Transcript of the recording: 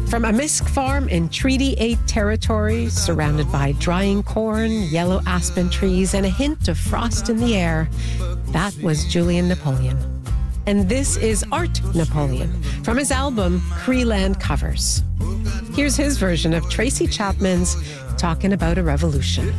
From a Misk farm in Treaty 8 territory, surrounded by drying corn, yellow aspen trees, and a hint of frost in the air, that was Julian Napoleon. And this is Art Napoleon from his album Creeland Covers. Here's his version of Tracy Chapman's Talking About a Revolution.